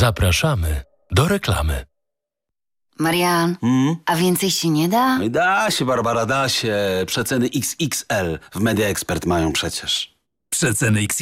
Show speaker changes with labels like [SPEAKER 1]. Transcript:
[SPEAKER 1] Zapraszamy do reklamy.
[SPEAKER 2] Marian, a więcej się nie da?
[SPEAKER 3] No i da się, Barbara, da się. Przeceny XXL w Media Expert mają przecież.
[SPEAKER 4] Przeceny